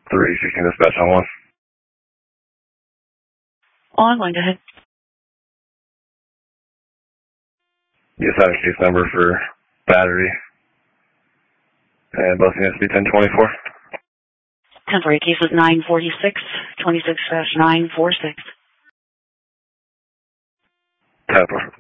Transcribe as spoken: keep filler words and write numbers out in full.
three sixteen dispatch on one. On, going to ahead. Yes, I have a case number for battery. And both units be ten twenty-four. Temporary case is nine forty-six, twenty-six dash nine four six. Temporary.